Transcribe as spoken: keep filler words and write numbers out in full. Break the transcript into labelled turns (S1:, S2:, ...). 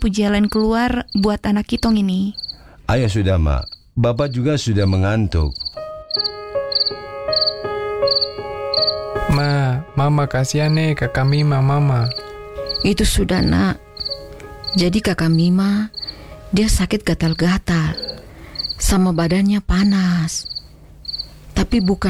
S1: pujian keluar buat anak kitong ini.
S2: Ayah sudah, Mak. Bapak juga sudah mengantuk.
S3: Ma, Mama kasihan nih kakak Mima, Mama.
S4: Itu sudah, Nak. Jadi kakak Mima, dia sakit gatal-gatal, sama badannya panas. Tapi bukan